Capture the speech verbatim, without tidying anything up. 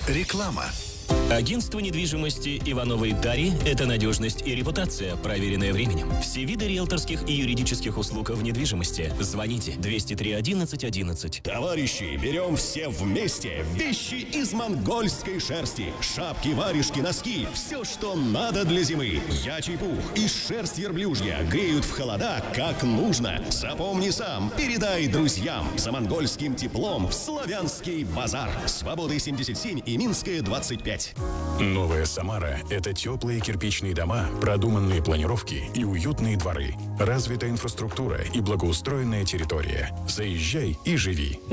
Реклама. Агентство недвижимости Ивановой Дарьи – это надежность и репутация, проверенная временем. Все виды риэлторских и юридических услуг в недвижимости. Звоните двести три одиннадцать одиннадцать. Товарищи, берем все вместе вещи из монгольской шерсти. Шапки, варежки, носки. Все, что надо для зимы. Ячий пух и шерсть верблюжья греют в холода, как нужно. Запомни сам, передай друзьям. За монгольским теплом в Славянский базар. Свободы семьдесят семь и Минская двадцать пять. Новая Самара – это теплые кирпичные дома, продуманные планировки и уютные дворы, развитая инфраструктура и благоустроенная территория. Заезжай и живи.